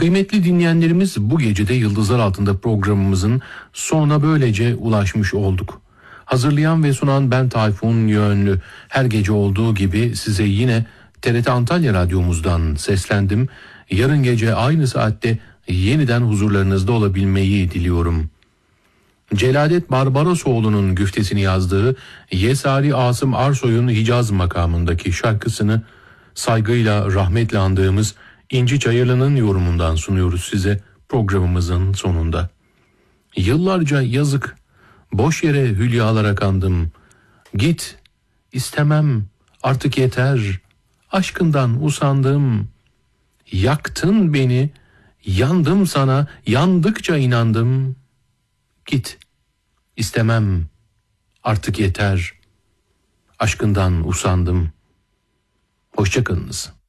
Kıymetli dinleyenlerimiz, bu gece de Yıldızlar Altında programımızın sonuna böylece ulaşmış olduk. Hazırlayan ve sunan ben Tayfun Yönlü. Her gece olduğu gibi size yine TRT Antalya Radyomuzdan seslendim. Yarın gece aynı saatte yeniden huzurlarınızda olabilmeyi diliyorum. Celadet Barbarosoğlu'nun güftesini yazdığı Yesari Asım Arsoy'un Hicaz makamındaki şarkısını saygıyla, rahmetle andığımız İnci Çayırlı'nın yorumundan sunuyoruz size programımızın sonunda. Yıllarca yazık, boş yere hülyalara kandım. Git, istemem, artık yeter, aşkından usandım. Yaktın beni, yandım sana, yandıkça inandım. Git, istemem, artık yeter, aşkından usandım. Hoşça kalınız.